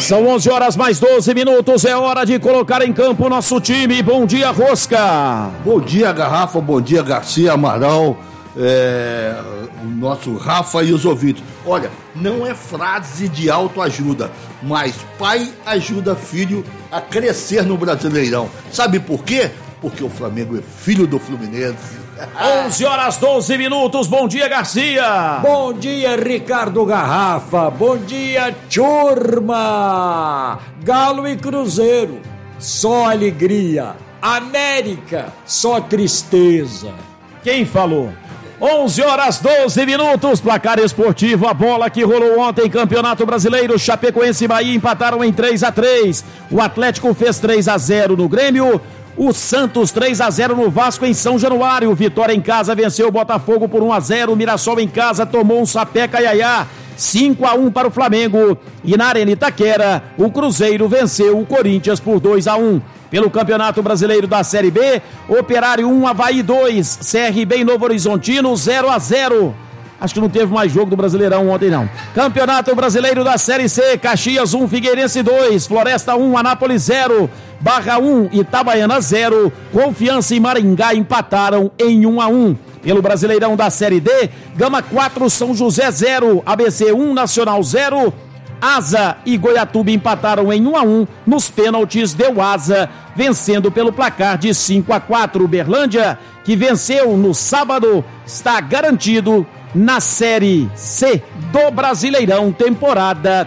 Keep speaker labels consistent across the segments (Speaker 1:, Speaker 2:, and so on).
Speaker 1: São 11 horas mais 12 minutos, é hora de colocar em campo o nosso time. Bom dia, Rosca.
Speaker 2: Bom dia, Garrafa, bom dia, Garcia, Amaral, o nosso Rafa e os ouvintes. Olha, não é frase de autoajuda, mas pai ajuda filho a crescer no Brasileirão. Sabe por quê? Porque o Flamengo é filho do Fluminense.
Speaker 1: 11 horas 12 minutos, bom dia, Garcia.
Speaker 3: Bom dia, Ricardo Garrafa. Bom dia, turma. Galo e Cruzeiro, só alegria. América, só tristeza.
Speaker 1: Quem falou? 11 horas 12 minutos, placar esportivo, a bola que rolou ontem, Campeonato Brasileiro, Chapecoense e Bahia empataram em 3-3. O Atlético fez 3-0 no Grêmio. O Santos 3-0 no Vasco em São Januário. Vitória em casa venceu o Botafogo por 1-0. Mirassol em casa tomou um sapeca iaiá. 5-1 para o Flamengo. E na Arena Itaquera, o Cruzeiro venceu o Corinthians por 2-1. Pelo Campeonato Brasileiro da Série B, Operário 1, Avaí 2, CRB e Novo Horizontino 0-0. Acho que não teve mais jogo do Brasileirão ontem, não. Campeonato Brasileiro da Série C, Caxias 1, Figueirense 2, Floresta 1, Anápolis 0, Barra 1, Itabaiana 0, Confiança e Maringá empataram em 1-1. Pelo Brasileirão da Série D, Gama 4, São José 0, ABC 1, Nacional 0, Asa e Goiatuba empataram em 1-1. Nos pênaltis deu Asa, vencendo pelo placar de 5-4. Uberlândia, que venceu no sábado, está garantido na Série C do Brasileirão, temporada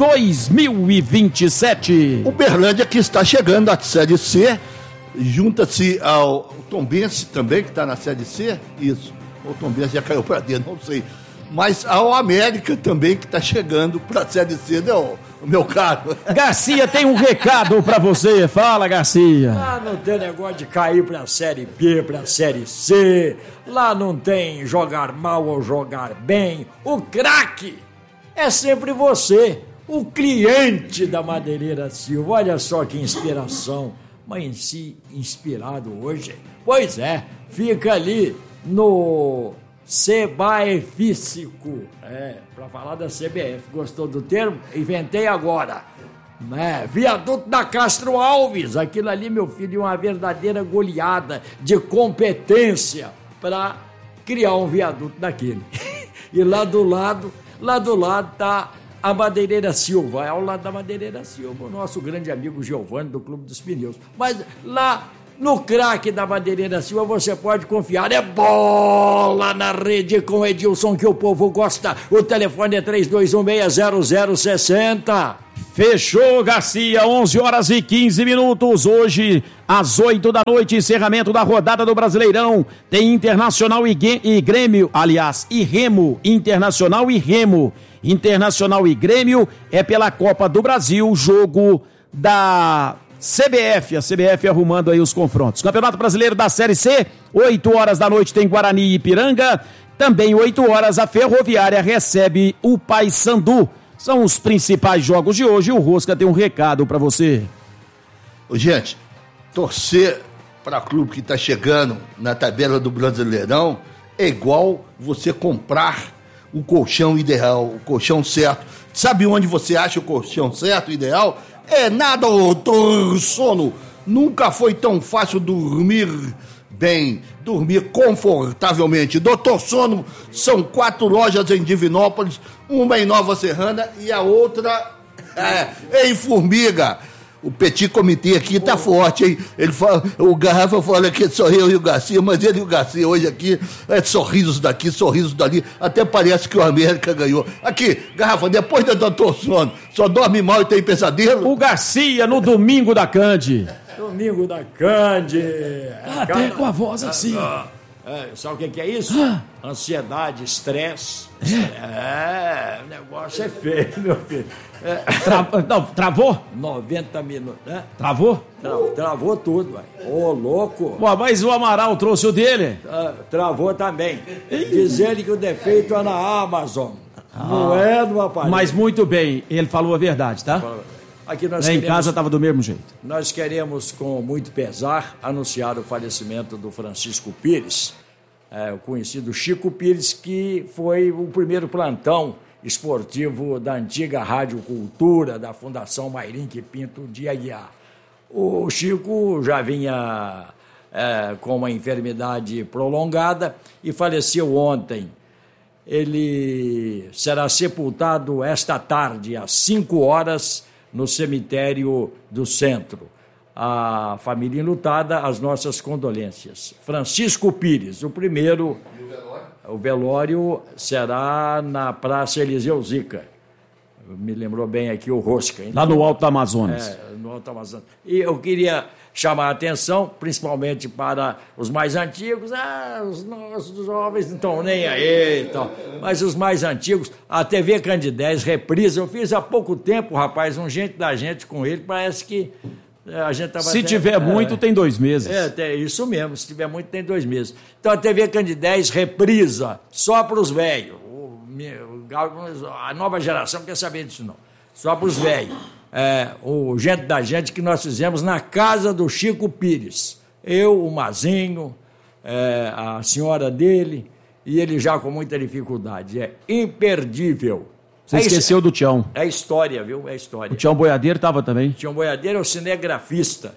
Speaker 1: 2027.
Speaker 2: Uberlândia que está chegando à Série C, junta-se ao Tombense também, que está na Série C, isso, o Tombense já caiu para dentro, não sei, mas ao América também, que está chegando para a Série C, né, o meu caro?
Speaker 1: Garcia tem um recado para você, fala, Garcia.
Speaker 3: Lá não tem negócio de cair pra Série B, pra Série C, lá não tem jogar mal ou jogar bem. O craque é sempre você, o cliente da Madeireira Silva. Olha só que inspiração, mas si inspirado hoje. Pois é, fica ali no Sebafísico, para falar da CBF. Gostou do termo? Inventei agora. Viaduto da Castro Alves, aquilo ali, meu filho, é uma verdadeira goleada de competência para criar um viaduto daquele. E lá do lado tá a Madeireira Silva, é ao lado da Madeireira Silva, o nosso grande amigo Giovanni do Clube dos Pneus. Mas lá no craque da Madeireira Silva você pode confiar, é bola na rede com Edilson que o povo gosta. O telefone é 32160060.
Speaker 1: Fechou, Garcia, 11 horas e 15 minutos, hoje às 8 da noite, encerramento da rodada do Brasileirão, tem Internacional e Grêmio, aliás, e Remo, Internacional e Remo, Internacional e Grêmio é pela Copa do Brasil, jogo da CBF, a CBF arrumando aí os confrontos. Campeonato Brasileiro da Série C, 8 horas da noite tem Guarani e Ipiranga, também 8 horas a Ferroviária recebe o Paysandu. São os principais jogos de hoje. O Rosca tem um recado para você.
Speaker 2: Gente, torcer para clube que está chegando na tabela do Brasileirão é igual você comprar o colchão ideal, o colchão certo. Sabe onde você acha o colchão certo, ideal? É nada, doutor Sono. Nunca foi tão fácil dormir bem, dormir confortavelmente. Doutor Sono, são 4 lojas em Divinópolis, uma em Nova Serrana e a outra em Formiga. O Petit Comitê aqui tá forte, hein? Ele fala, o Garrafa fala que só eu e o Garcia, mas ele e o Garcia hoje aqui sorrisos daqui, sorrisos dali, até parece que o América ganhou. Aqui, Garrafa, depois do doutor Sono, só dorme mal e tem pesadelo?
Speaker 1: O Garcia no Domingo da Cande.
Speaker 3: Domingo da Cande.
Speaker 1: Até com a voz assim.
Speaker 3: Sabe o que é isso? Ansiedade, estresse. O negócio é feio, meu filho.
Speaker 1: Travou?
Speaker 3: 90 minutos, né?
Speaker 1: Travou?
Speaker 3: Travou tudo, velho. Ô, louco.
Speaker 1: Pô, mas o Amaral trouxe o dele.
Speaker 3: Travou também. Diz ele que o defeito é na Amazon. Não é no aparelho.
Speaker 1: Mas muito bem, ele falou a verdade, tá?
Speaker 3: Aqui nós
Speaker 1: em casa estava do mesmo jeito.
Speaker 3: Nós queremos, com muito pesar, anunciar o falecimento do Francisco Pires, o conhecido Chico Pires, que foi o primeiro plantão esportivo da antiga Rádio Cultura, da Fundação Mairink Pinto de Aguiar. O Chico já vinha com uma enfermidade prolongada e faleceu ontem. Ele será sepultado esta tarde, às 5 horas, no cemitério do centro. A família enlutada, as nossas condolências. Francisco Pires, o primeiro. E o velório? O velório será na Praça Eliseu Zica. Me lembrou bem aqui o Rosca. Então,
Speaker 1: lá no Alto Amazonas.
Speaker 3: No Alto Amazonas. E eu queria chamar a atenção, principalmente para os mais antigos. Os nossos jovens não estão nem aí e tal. Mas os mais antigos, a TV Candidez reprisa. Eu fiz há pouco tempo, rapaz, um Gente da Gente com ele, parece que a gente estava...
Speaker 1: Se tiver muito, tem 2 meses.
Speaker 3: Isso mesmo, se tiver muito, tem 2 meses. Então a TV Candidez reprisa só para os velhos. A nova geração não quer saber disso, não. Só para os velhos. O Gente da Gente que nós fizemos na casa do Chico Pires. Eu, o Mazinho, a senhora dele, e ele já com muita dificuldade. É imperdível.
Speaker 1: Você esqueceu do Tião.
Speaker 3: É história, viu? É história.
Speaker 1: O Tião Boiadeiro estava também?
Speaker 3: Tião Boiadeiro é o cinegrafista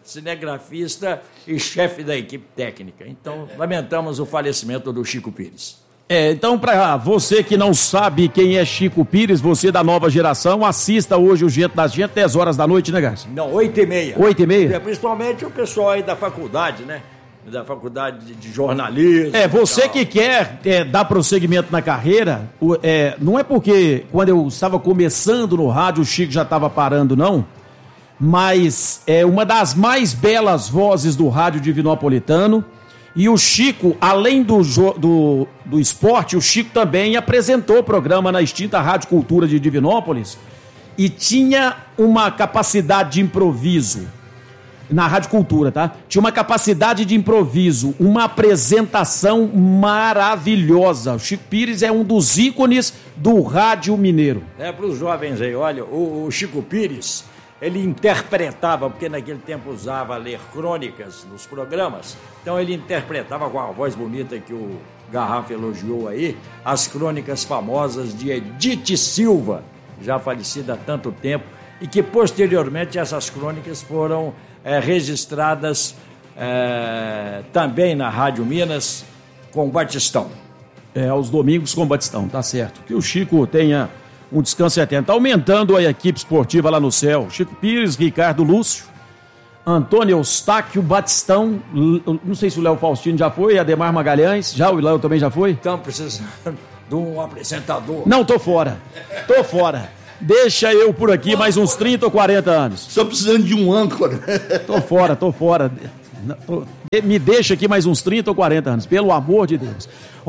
Speaker 3: e chefe da equipe técnica. Então, lamentamos o falecimento do Chico Pires.
Speaker 1: Então, para você que não sabe quem é Chico Pires, você da nova geração, assista hoje o Gente da Gente, 10 horas da noite, né, Garcia?
Speaker 3: Não, 8h30.
Speaker 1: 8h30?
Speaker 3: Principalmente o pessoal aí da faculdade, né? Da faculdade de jornalismo.
Speaker 1: Você que quer dar prosseguimento na carreira, não é porque quando eu estava começando no rádio o Chico já estava parando, não, mas é uma das mais belas vozes do rádio divinopolitano. E o Chico, além do esporte, o Chico também apresentou o programa na extinta Rádio Cultura de Divinópolis e tinha uma capacidade de improviso, na Rádio Cultura, tá? Tinha uma capacidade de improviso, uma apresentação maravilhosa. O Chico Pires é um dos ícones do rádio mineiro.
Speaker 3: Para os jovens aí, olha, o Chico Pires... Ele interpretava, porque naquele tempo usava ler crônicas nos programas, então ele interpretava com a voz bonita que o Garrafa elogiou aí, as crônicas famosas de Edith Silva, já falecida há tanto tempo, e que posteriormente essas crônicas foram registradas também na Rádio Minas com Batistão.
Speaker 1: Aos domingos com Batistão, tá certo. Que o Chico tenha um descanso eterno. Está aumentando a equipe esportiva lá no céu. Chico Pires, Ricardo Lúcio, Antônio Eustáquio, Batistão, não sei se o Léo Faustino já foi, Ademar Magalhães, o Léo também já foi?
Speaker 3: Estamos precisando de um apresentador.
Speaker 1: Não, tô fora. Deixa eu por aqui mais uns 30 ou 40 anos.
Speaker 2: Estou precisando de um âncora.
Speaker 1: Tô fora. Me deixa aqui mais uns 30 ou 40 anos, pelo amor de Deus.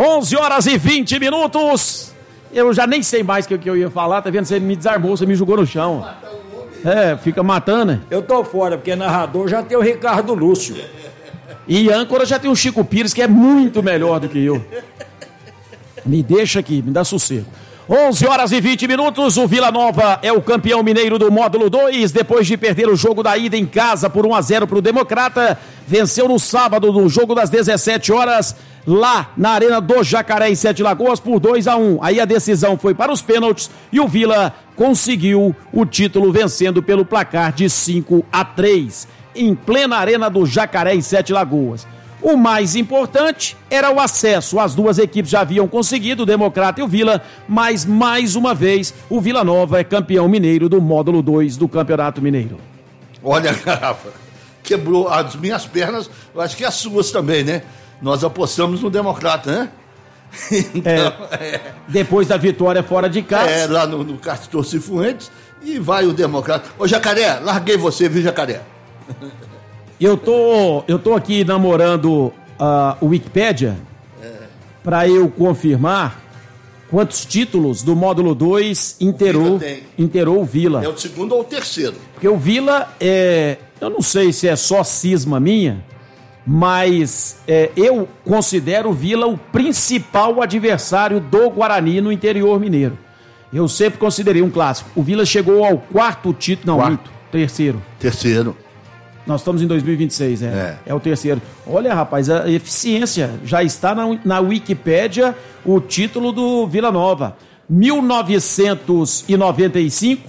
Speaker 1: 11h20. Eu já nem sei mais o que eu ia falar, tá vendo? Você me desarmou, você me jogou no chão. Fica matando, né?
Speaker 3: Eu tô fora, porque narrador já tem o Ricardo Lúcio.
Speaker 1: E âncora já tem o Chico Pires, que é muito melhor do que eu. Me deixa aqui, me dá sossego. 11h20, o Vila Nova é o campeão mineiro do módulo 2, depois de perder o jogo da ida em casa por 1-0 para o Democrata, venceu no sábado no jogo das 17 horas, lá na Arena do Jacaré em Sete Lagoas por 2-1. Aí a decisão foi para os pênaltis e o Vila conseguiu o título vencendo pelo placar de 5-3, em plena Arena do Jacaré em Sete Lagoas. O mais importante era o acesso. As duas equipes já haviam conseguido, o Democrata e o Vila, mas mais uma vez o Vila Nova é campeão mineiro do módulo 2 do Campeonato Mineiro.
Speaker 2: Olha, Rafa, quebrou as minhas pernas, eu acho que as suas também, né? Nós apostamos no Democrata, né?
Speaker 1: Então, depois da vitória fora de casa.
Speaker 2: Lá no Castor Cifuentes, e vai o Democrata. Ô, Jacaré, larguei você, viu, Jacaré?
Speaker 1: Eu tô aqui namorando o Wikipédia para eu confirmar quantos títulos do módulo 2 inteirou o Vila.
Speaker 2: É o segundo ou o terceiro?
Speaker 1: Porque o Vila, eu não sei se é só cisma minha, mas eu considero o Vila o principal adversário do Guarani no interior mineiro. Eu sempre considerei um clássico. O Vila chegou ao quarto título, terceiro.
Speaker 2: Terceiro.
Speaker 1: Nós estamos em 2026, é o terceiro. Olha, rapaz, a eficiência já está na Wikipédia, o título do Vila Nova. 1995,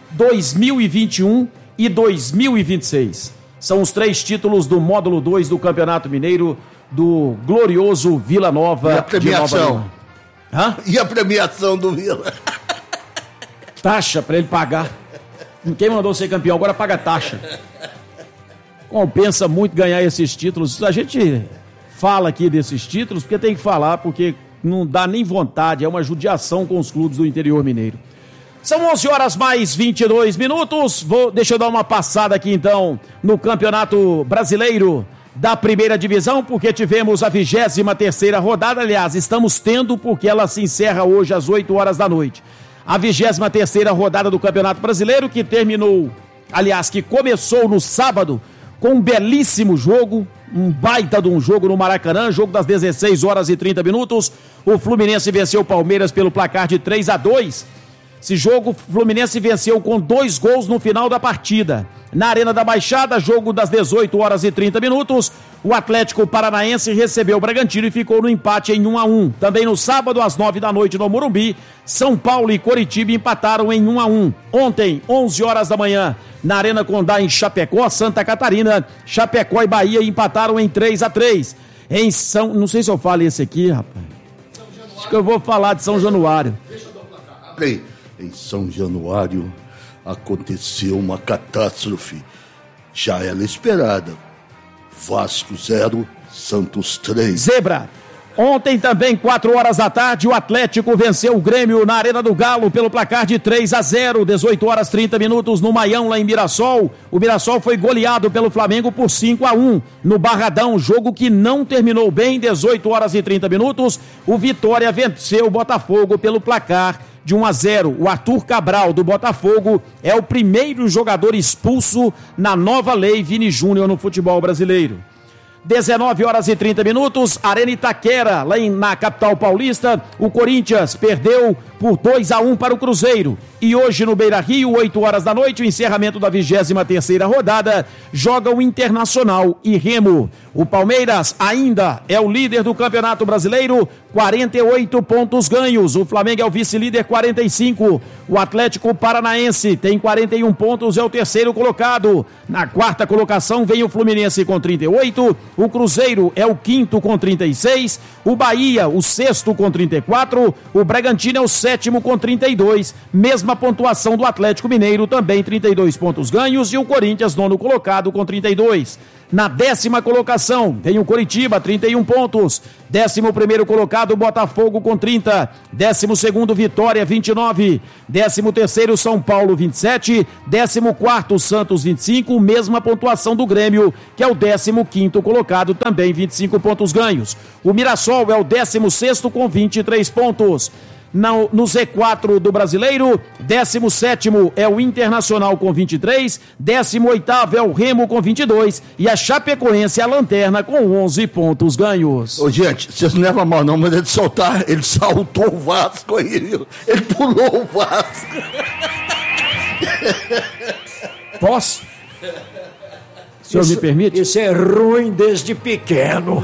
Speaker 1: 2021 e 2026. São os 3 títulos do módulo 2 do Campeonato Mineiro do glorioso Vila Nova.
Speaker 2: E a premiação?
Speaker 1: Hã?
Speaker 2: E a premiação do Vila?
Speaker 1: Taxa para ele pagar. Quem mandou ser campeão agora paga taxa. Compensa muito ganhar esses títulos. A gente fala aqui desses títulos porque tem que falar, porque não dá nem vontade, é uma judiação com os clubes do interior mineiro. São 11 horas mais 22 minutos. Deixa eu dar uma passada aqui então no Campeonato Brasileiro da Primeira Divisão, porque tivemos a 23ª rodada. Aliás, estamos tendo, porque ela se encerra hoje às 8 horas da noite. A 23ª rodada do Campeonato Brasileiro, que terminou, aliás, que começou no sábado com um belíssimo jogo, um baita de um jogo no Maracanã, jogo das 16 horas e 30 minutos. O Fluminense venceu o Palmeiras pelo placar de 3-2. Esse jogo, o Fluminense venceu com 2 gols no final da partida. Na Arena da Baixada, jogo das 18 horas e 30 minutos, o Atlético Paranaense recebeu o Bragantino e ficou no empate em 1-1. Também no sábado, às 9 da noite, no Morumbi, São Paulo e Coritiba empataram em 1-1. Ontem, 11 horas da manhã, na Arena Condá, em Chapecó, Santa Catarina, Chapecó e Bahia empataram em 3-3. Não sei se eu falo esse aqui, rapaz. Acho que eu vou falar de São Januário.
Speaker 2: Em São Januário aconteceu uma catástrofe, já era esperada. Vasco 0, Santos 3.
Speaker 1: Zebra. Ontem também, 4 horas da tarde, o Atlético venceu o Grêmio na Arena do Galo pelo placar de 3-0, 18 horas 30 minutos no Maião, lá em Mirassol. O Mirassol foi goleado pelo Flamengo por 5-1 no Barradão, jogo que não terminou bem. 18 horas e 30 minutos, o Vitória venceu o Botafogo pelo placar de 1-0. O Arthur Cabral, do Botafogo, é o primeiro jogador expulso na nova lei Vini Júnior no futebol brasileiro. 19 horas e 30 minutos, Arena Itaquera, lá na capital paulista, o Corinthians perdeu por 2-1 para o Cruzeiro. E hoje no Beira-Rio, 8 horas da noite, o encerramento da 23ª rodada, joga o Internacional e Remo. O Palmeiras ainda é o líder do Campeonato Brasileiro, 48 pontos ganhos. O Flamengo é o vice-líder, 45. O Atlético Paranaense tem 41 pontos, é o terceiro colocado. Na 4ª colocação vem o Fluminense com 38. O Cruzeiro é o 5º com 36. O Bahia, o 6º com 34. O Bragantino é o 7º com 32. Mesma pontuação do Atlético Mineiro, também 32 pontos ganhos. E o Corinthians, 9º colocado, com 32. Na 10ª colocação, tem o Coritiba, 31 pontos. 11º colocado, Botafogo, com 30. 12º, Vitória, 29. 13º, São Paulo, 27. 14º, Santos, 25. Mesma pontuação do Grêmio, que é o 15º colocado, também 25 pontos ganhos. O Mirassol é o 16º com 23 pontos. No Z4 do Brasileiro, 17º é o Internacional com 23, 18º é o Remo com 22 e a Chapecoense, a lanterna, com 11 pontos ganhos.
Speaker 2: Ô, gente, vocês não levam mal não, mas ele saltou o Vasco aí, viu? Ele pulou o Vasco.
Speaker 1: Posso? O senhor me permite?
Speaker 3: Isso é ruim desde pequeno.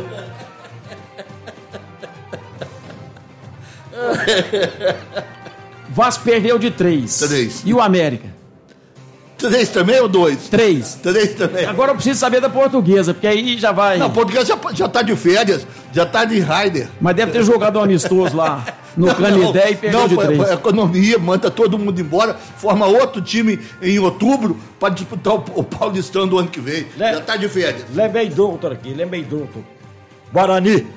Speaker 1: Vasco perdeu de 3. E o América?
Speaker 2: 3 também ou 2?
Speaker 1: 3.
Speaker 2: 3 também.
Speaker 1: Agora eu preciso saber da Portuguesa, porque aí já vai...
Speaker 2: Não, a Portuguesa já tá de férias, já tá de Raider.
Speaker 1: Mas deve ter jogado um amistoso lá no Canidé e perdeu de 3.
Speaker 2: Não, economia, manda todo mundo embora, forma outro time em outubro para disputar o Paulistão do ano que vem. Já tá de férias.
Speaker 3: Lembrei doutor aqui, Guarani.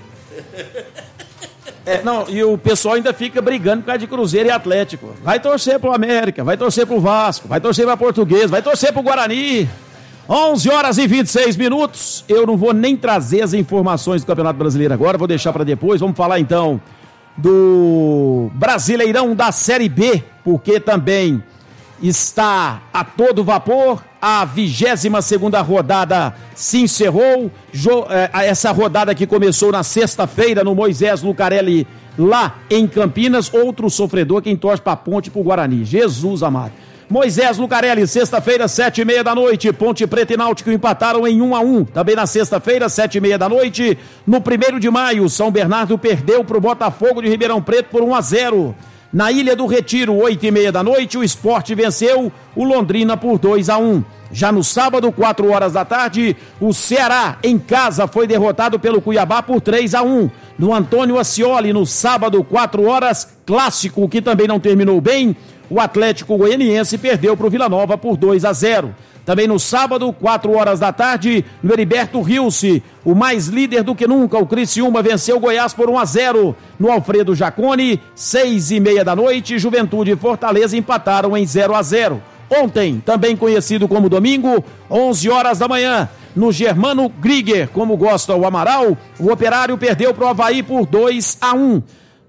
Speaker 1: E o pessoal ainda fica brigando por causa de Cruzeiro e Atlético. Vai torcer pro América, vai torcer pro Vasco, vai torcer pra Portuguesa, vai torcer pro Guarani. 11 horas e 26 minutos. Eu não vou nem trazer as informações do Campeonato Brasileiro agora, vou deixar para depois. Vamos falar então do Brasileirão da Série B, porque também está a todo vapor. A 22ª rodada se encerrou. Essa rodada que começou na sexta-feira no Moisés Lucarelli, lá em Campinas. Outro sofredor, quem torce para a Ponte e para o Guarani. Jesus amado. Moisés Lucarelli, sexta-feira, 7h30 da noite. Ponte Preta e Náutico empataram em 1-1. Também na sexta-feira, 7h30 da noite. No 1º de maio, São Bernardo perdeu para o Botafogo de Ribeirão Preto por 1-0. Na Ilha do Retiro, 8h30 da noite, o Sport venceu o Londrina por 2-1. Já no sábado, 4 horas da tarde, o Ceará, em casa, foi derrotado pelo Cuiabá por 3-1. No Antônio Ascioli, no sábado, 4 horas, clássico, que também não terminou bem, o Atlético Goianiense perdeu para o Vila Nova por 2-0. Também no sábado, 4 horas da tarde, no Heriberto Rilse, o mais líder do que nunca, o Criciúma venceu o Goiás por 1-0. No Alfredo Jaconi, 6h30 da noite, Juventude e Fortaleza empataram em 0-0. Ontem, também conhecido como domingo, 11 horas da manhã, no Germano Grieger, como gosta o Amaral, o Operário perdeu para o Avaí por 2-1.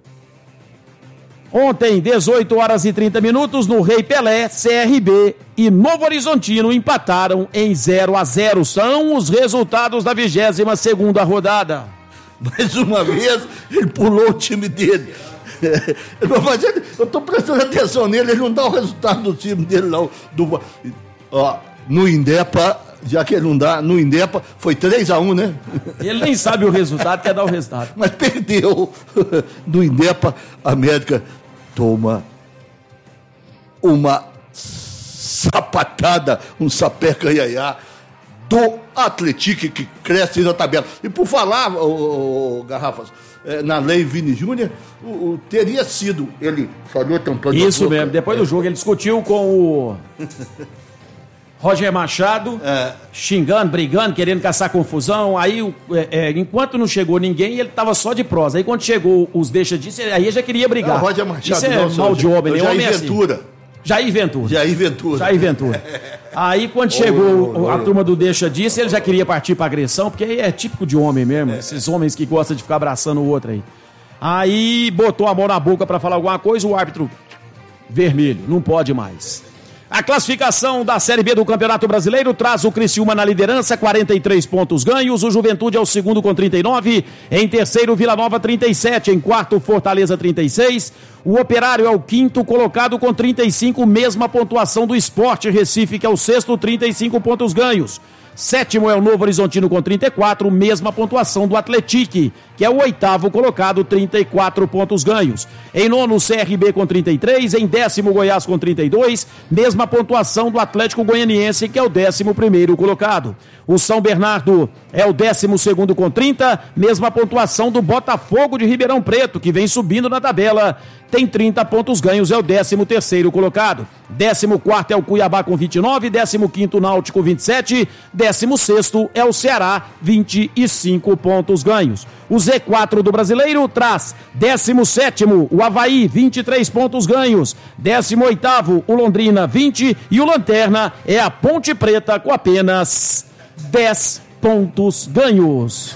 Speaker 1: Ontem, 18 horas e 30 minutos, no Rei Pelé, CRB e Novo Horizontino empataram em 0-0. São os resultados da 22ª rodada.
Speaker 2: Mais uma vez, ele pulou o time dele. Eu tô prestando atenção nele, ele não dá o resultado do time dele, não. No Indepa, já que ele não dá, no Indepa foi 3-1, né?
Speaker 1: Ele nem sabe o resultado, quer dar o resultado.
Speaker 2: Mas perdeu. No Indepa, a América toma uma sapatada, um sapé-canhaiá do Atlético, que cresce na tabela. E por falar, Garrafas, na lei Vini Júnior, teria sido, ele falou tampando
Speaker 1: isso mesmo, depois do jogo ele discutiu com o Roger Machado, xingando, brigando, querendo caçar confusão. Aí, enquanto não chegou ninguém, ele estava só de prosa. Aí quando chegou os deixa disso, aí ele já queria brigar.
Speaker 2: Não, Roger Machado,
Speaker 1: isso é mal de homem, né?
Speaker 2: Jair Ventura.
Speaker 1: Jair Ventura.
Speaker 2: Jair Ventura.
Speaker 1: Aí quando chegou a turma do deixa disso, ele já queria partir pra agressão, porque é típico de homem mesmo, esses homens que gostam de ficar abraçando o outro aí. Aí botou a mão na boca pra falar alguma coisa, o árbitro vermelho, não pode mais. A classificação da Série B do Campeonato Brasileiro traz o Criciúma na liderança, 43 pontos ganhos, o Juventude é o segundo com 39, em terceiro Vila Nova 37, em quarto Fortaleza 36, o Operário é o quinto colocado com 35, mesma pontuação do Sport Recife, que é o sexto, 35 pontos ganhos. Sétimo é o Novo Horizontino com 34, mesma pontuação do Atlético, que é o oitavo colocado, 34 pontos ganhos. Em nono, o CRB com 33, em décimo, Goiás com 32, mesma pontuação do Atlético Goianiense, que é o 11º colocado. O São Bernardo é o 12º com 30, mesma pontuação do Botafogo de Ribeirão Preto, que vem subindo na tabela, tem 30 pontos ganhos, é o 13º colocado. 14º é o Cuiabá com 29, 15º Náutico 27, 16º é o Ceará, 25 pontos ganhos. O Z4 do Brasileiro traz 17º o Avaí, 23 pontos ganhos, 18º o Londrina, 20, e o Lanterna é a Ponte Preta com apenas 10 pontos ganhos.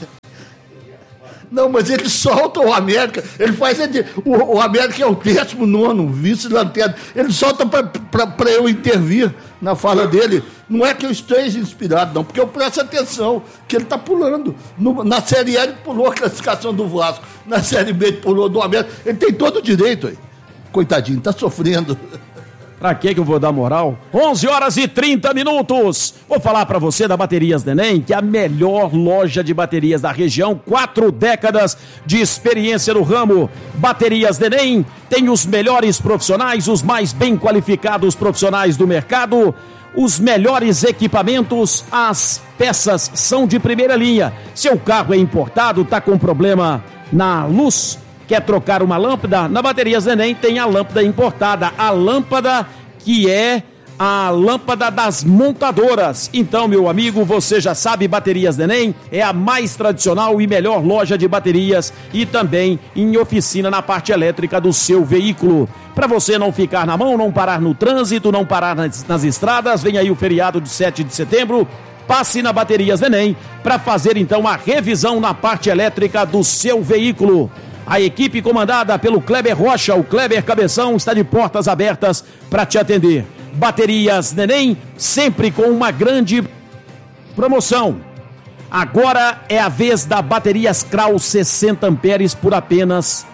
Speaker 2: Não, mas ele solta o América, ele faz... O América é o 19º vice-lanterna, ele solta para eu intervir na fala dele. Não é que eu esteja inspirado, não, porque eu presto atenção que ele está pulando. Na Série A ele pulou a classificação do Vasco, na Série B ele pulou do América, ele tem todo o direito aí. Coitadinho, está sofrendo.
Speaker 1: Pra que eu vou dar moral? 11 horas e 30 minutos. Vou falar pra você da Baterias Neném, que é a melhor loja de baterias da região, 4 décadas de experiência no ramo. Baterias Neném tem os melhores profissionais, os mais bem qualificados profissionais do mercado, os melhores equipamentos, as peças são de primeira linha. Seu carro é importado, tá com problema na luz, quer trocar uma lâmpada? Na Baterias Neném tem a lâmpada importada, a lâmpada que é a lâmpada das montadoras. Então, meu amigo, você já sabe, Baterias Neném é a mais tradicional e melhor loja de baterias e também em oficina na parte elétrica do seu veículo. Para você não ficar na mão, não parar no trânsito, não parar nas estradas, vem aí o feriado de 7 de setembro, passe na Baterias Neném para fazer então a revisão na parte elétrica do seu veículo. A equipe comandada pelo Kleber Rocha, o Kleber Cabeção, está de portas abertas para te atender. Baterias Neném, sempre com uma grande promoção. Agora é a vez da Baterias Kraus 60 amperes por apenas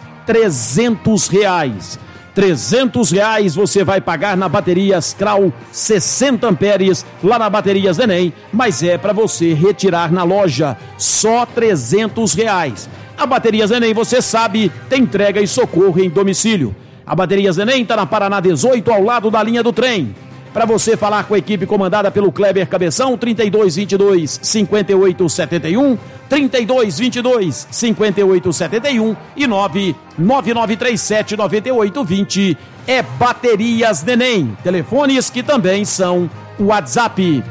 Speaker 1: R$300. R$300 você vai pagar na Baterias Kraus 60 amperes lá na Baterias Neném, mas é para você retirar na loja, só R$300. A Baterias Neném, você sabe, tem entrega e socorro em domicílio. A Baterias Neném está na Paraná 18, ao lado da linha do trem. Para você falar com a equipe comandada pelo Kleber Cabeção, 3222-5871, 3222-5871 e 99937-9820 é Baterias Neném. Telefones que também são WhatsApp.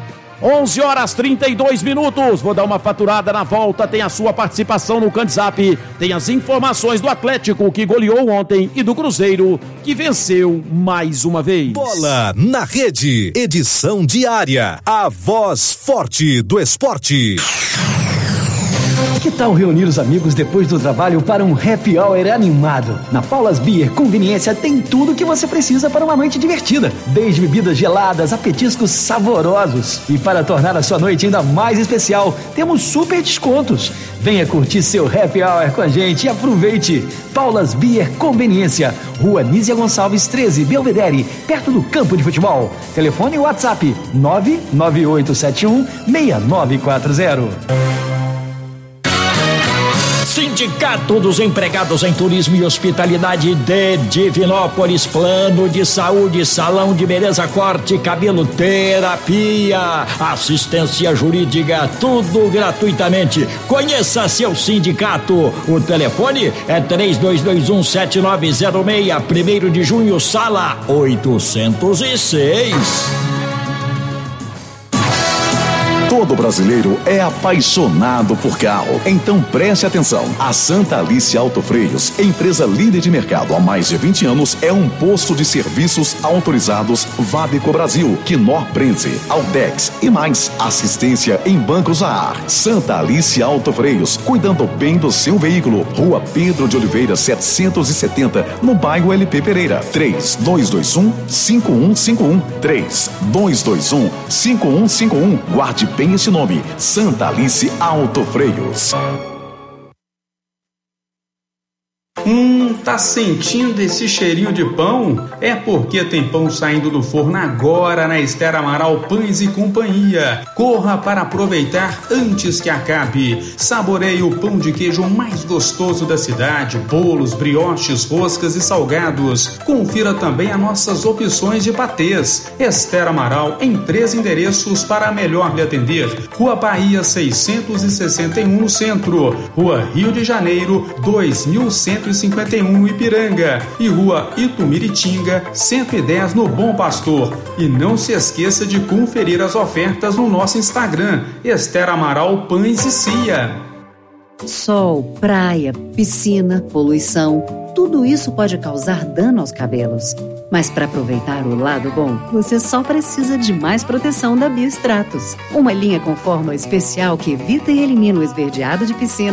Speaker 1: 11h32. Vou dar uma faturada na volta. Tem a sua participação no Cantzap. Tem as informações do Atlético, que goleou ontem, e do Cruzeiro, que venceu mais uma vez.
Speaker 4: Bola na Rede. Edição diária. A voz forte do esporte.
Speaker 5: Que tal reunir os amigos depois do trabalho para um happy hour animado? Na Paulas Beer Conveniência tem tudo o que você precisa para uma noite divertida. Desde bebidas geladas a petiscos saborosos. E para tornar a sua noite ainda mais especial, temos super descontos. Venha curtir seu happy hour com a gente e aproveite. Paulas Beer Conveniência, Rua Nízia Gonçalves 13, Belvedere, perto do campo de futebol. Telefone e WhatsApp 99871-6940.
Speaker 3: Sindicato dos Empregados em Turismo e Hospitalidade de Divinópolis, plano de saúde, salão de beleza, corte, cabelo, terapia, assistência jurídica, tudo gratuitamente. Conheça seu sindicato. O telefone é 3221-7906, 1º de junho, sala 806.
Speaker 6: Todo brasileiro é apaixonado por carro. Então preste atenção. A Santa Alice Auto Freios, empresa líder de mercado há mais de 20 anos, é um posto de serviços autorizados Vadeco Brasil, Knorr Prenze, Altex e mais. Assistência em bancos a ar. Santa Alice Auto Freios, cuidando bem do seu veículo. Rua Pedro de Oliveira 770, no bairro LP Pereira. 3221-5151. 3221-5151. Guarde bem esse nome, Santa Alice Auto Freios.
Speaker 7: Tá sentindo esse cheirinho de pão? É porque tem pão saindo do forno agora na Esther Amaral Pães e Companhia. Corra para aproveitar antes que acabe. Saboreie o pão de queijo mais gostoso da cidade, bolos, brioches, roscas e salgados. Confira também as nossas opções de patês. Esther Amaral em 3 endereços para melhor lhe atender. Rua Bahia 661 no centro, Rua Rio de Janeiro 2151 Ipiranga e Rua Itumiritinga 110 no Bom Pastor. E não se esqueça de conferir as ofertas no nosso Instagram, Esther Amaral Pães e Cia.
Speaker 8: Sol, praia, piscina, poluição, tudo isso pode causar dano aos cabelos. Mas para aproveitar o lado bom, você só precisa de mais proteção da Biostratos. Uma linha com fórmula especial que evita e elimina o esverdeado de piscina